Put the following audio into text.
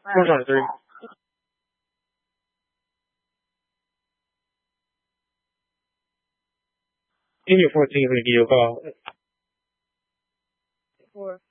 423. India 14 is going to give you a call. 4.